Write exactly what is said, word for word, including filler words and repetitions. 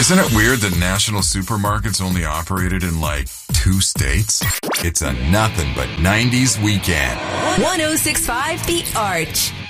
Isn't it weird that National Supermarkets only operated in like two states? It's a nothing but nineties weekend. one oh six point five The Arch.